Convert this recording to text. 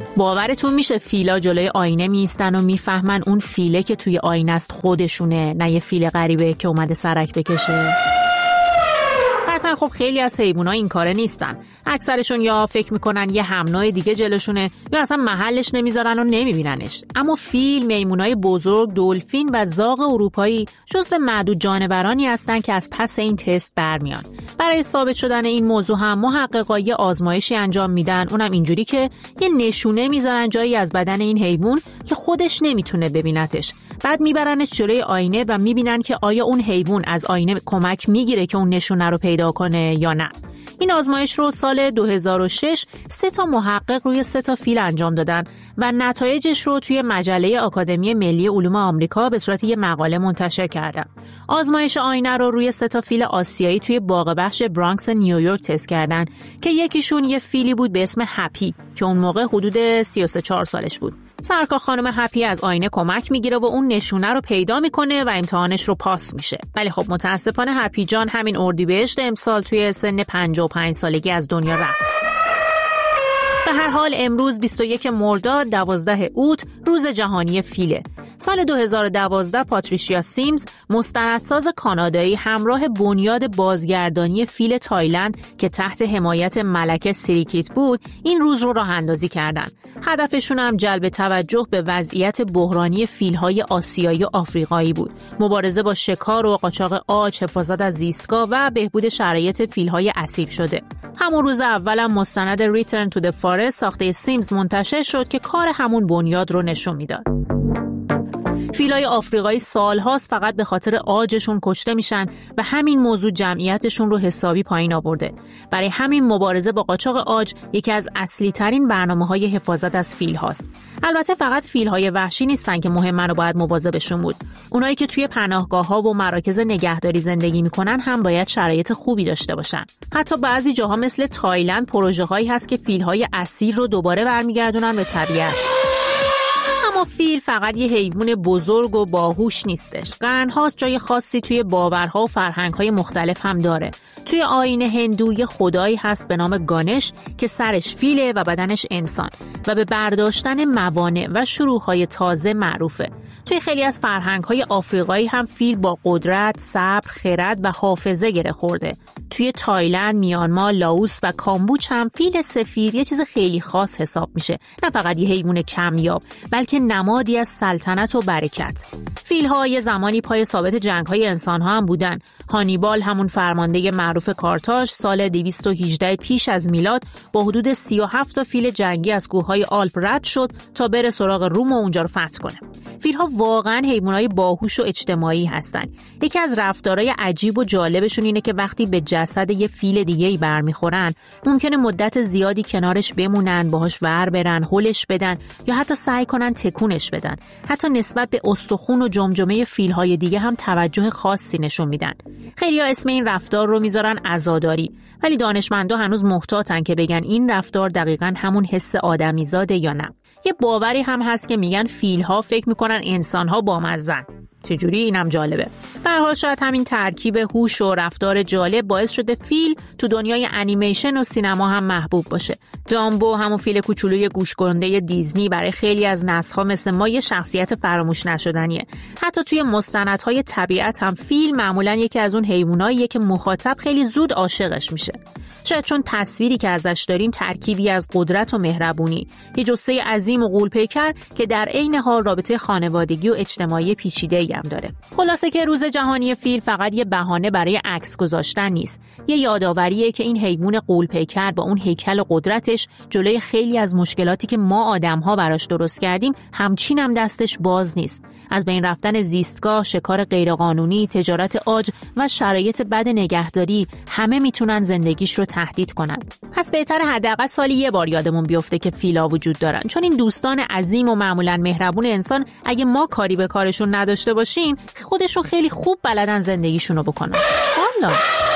باورتون میشه فیلا جلوی آینه میستن و میفهمن اون فیله که توی آینه است خودشونه، نه یه فیل غریبه که اومده سرک بکشه؟ قطعا خب خیلی از حیوونا این کاره نیستن. اکثرشون یا فکر میکنن یه همنوع دیگه جلوشونه یا اصلا محلش نمیذارن و نمیبیننش. اما فیل، میمونای بزرگ، دلفین و زاغ اروپایی جزو معدود جانورانی هستن که از پس این تست برمیان. برای ثابت شدن این موضوع هم محققا یه آزمایشی انجام میدن، اونم اینجوری که یه نشونه میذارن جایی از بدن این حیوان که خودش نمیتونه ببینتش. بعد میبرنش جلوی آینه و میبینن که آیا اون حیوان از آینه کمک میگیره که اون نشونه رو پیدا کنه یا نه. این آزمایش رو سال 2006 3 محقق روی 3 فیل انجام دادن و نتایجش رو توی مجله آکادمی ملی علوم آمریکا به صورت یه مقاله منتشر کردن. آزمایش آینه رو روی 3 فیل آسیایی توی باغ وحش برانکس نیویورک تست کردن که یکیشون یه فیلی بود به اسم هپی که اون موقع حدود 33-4 سالش بود. سرکار خانم هپی از آینه کمک میگیره و اون نشونه رو پیدا میکنه و امتحانش رو پاس میشه. ولی خب متاسفانه هپی جان همین اردیبهشت امسال توی سن 55 سالگی از دنیا رفت. به هر حال امروز 21 مرداد 12 اوت روز جهانی فیله. سال 2012 پاتریشیا سیمز مستندساز کانادایی همراه بنیاد بازگردانی فیل تایلند که تحت حمایت ملکه سیریکیت بود این روز رو راه اندازی کردن. هدفشون هم جلب توجه به وضعیت بحرانی فیل‌های آسیایی و آفریقایی بود. مبارزه با شکار و قاچاق عاج، حفاظت از زیستگاه و بهبود شرایط فیل‌های اسیر شده. همون روز اولم مستند Return to the Forest ساخته سیمز منتشر شد که کار همون بنیاد رو نشون میداد. فیلای آفریقایی سالهاست فقط به خاطر عاجشون کشته میشن و همین موضوع جمعیتشون رو حسابی پایین آورده. برای همین مبارزه با قاچاق عاج یکی از اصلی ترین برنامه‌های حفاظت از فیل هاست. البته فقط فیل‌های وحشی نیستن که مهمن و باید مواظبشون بود. اونایی که توی پناهگاه‌ها و مراکز نگهداری زندگی میکنن هم باید شرایط خوبی داشته باشن. حتی بعضی جاها مثل تایلند پروژه‌هایی هست که فیل‌های اسیر رو دوباره برمیگردونن به طبیعت. اما فیل فقط یه حیوان بزرگ و باهوش نیستش. قرن‌هاست جای خاصی توی باورها و فرهنگ‌های مختلف هم داره. توی آیین هندو یه خدایی هست به نام گانش که سرش فیله و بدنش انسان و به برداشتن موانع و شروع‌های تازه معروفه. توی خیلی از فرهنگ‌های آفریقایی هم فیل با قدرت، صبر، خرد و حافظه گره خورده. توی تایلند، میانمار، لاوس و کامبوج هم فیل سفید یه چیز خیلی خاص حساب میشه. نه فقط یه حیوان کمیاب، بلکه نمادی از سلطنت و برکت. فیل‌ها یه زمانی پای ثابت جنگ‌های انسان‌ها هم بودن. هانیبال همون فرمانده معروف کارتاژ سال 218 پیش از میلاد با حدود 37 فیل جنگی از کوههای آلپ رد شد تا بره سراغ روم و اونجا رو فتح کنه. فیل‌ها واقعاً حیوانای باهوش و اجتماعی هستن. یکی از رفتارهای عجیب و جالبشون اینه که وقتی به جسد یه فیل دیگه‌ای برمیخورن، ممکنه مدت زیادی کنارش بمونن، باهاش ور برن، هلش بدن یا حتی سعی کنن تکونش بدن. حتی نسبت به استخوان و جمجمه فیل‌های دیگه هم توجه خاصی نشون میدن. خیلی‌ها اسم این رفتار رو میذارن عزاداری، ولی دانشمندا هنوز محتاطن که بگن این رفتار دقیقاً همون حس آدمیزاده یا نه. یه باوری هم هست که میگن فیل‌ها فکر میکنن انسان‌ها بامزن. چجوری؟ اینم جالبه. به هر حال شاید همین ترکیب هوش و رفتار جالب باعث شده فیل تو دنیای انیمیشن و سینما هم محبوب باشه. دامبو، همون فیل کوچولوی گوش‌گرده دیزنی، برای خیلی از نسل‌ها مثل ما یه شخصیت فراموش نشدنیه. حتی توی مستندهای طبیعت هم فیل معمولاً یکی از اون حیواناییه که مخاطب خیلی زود عاشقش میشه. شاید چون تصویری که ازش داریم ترکیبی از قدرت و مهربونی، یه جثه عظیم و غول‌پیکر که در عین حال رابطه خانوادگی و اجتماعی پیچیده‌ای هم داره. خلاصه که روز جهانی فیل فقط یه بهانه برای عکس گذاشتن نیست، یه یادآوریه که این حیوان غول‌پیکر با اون هیکل و قدرتش جلوی خیلی از مشکلاتی که ما آدم‌ها براش درست کردیم همچین هم دستش باز نیست. از بین رفتن زیستگاه، شکار غیرقانونی، تجارت عاج و شرایط بد نگهداری همه میتونن زندگیش رو تهدید کنن. پس بهتره حداقل سالی یه بار یادمون بیفته که فیلا وجود دارن، چون این دوستان عظیم و معمولاً مهربون انسان اگه ما کاری به کارشون نداشته باشیم خودشون خیلی خوب بلدن زندگیشونو بکنن. والا